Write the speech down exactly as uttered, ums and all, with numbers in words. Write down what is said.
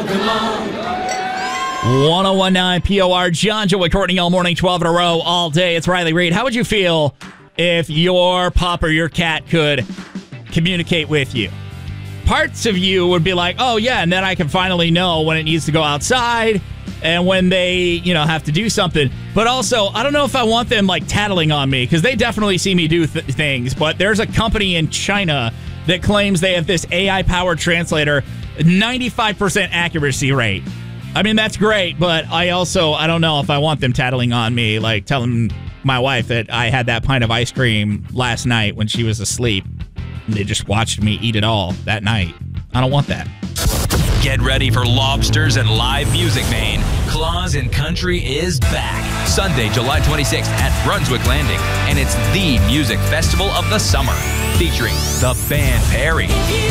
come on. one oh one point nine P O R, John, Joe, and Courtney all morning, twelve in a row, all day. It's Riley Reid. How would you feel if your pup or your cat could communicate with you? Parts of you would be like, oh, yeah, and then I can finally know when it needs to go outside and when they, you know, have to do something. But also, I don't know if I want them, like, tattling on me, because they definitely see me do th- things. But there's a company in China that claims they have this A I-powered translator, ninety-five percent accuracy rate. I mean, that's great, but I also, I don't know if I want them tattling on me, like telling my wife that I had that pint of ice cream last night when she was asleep. And they just watched me eat it all that night. I don't want that. Get ready for lobsters and live music, Maine. Claws and Country is back. Sunday, July twenty-sixth at Brunswick Landing. And it's the music festival of the summer, featuring the band Perry,